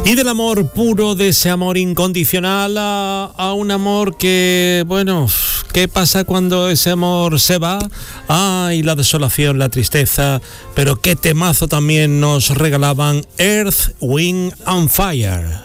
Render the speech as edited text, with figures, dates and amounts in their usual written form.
Y del amor puro, de ese amor incondicional a un amor que, bueno, ¿qué pasa cuando ese amor se va? Ay, la desolación, la tristeza, pero qué temazo también nos regalaban Earth, Wind and Fire.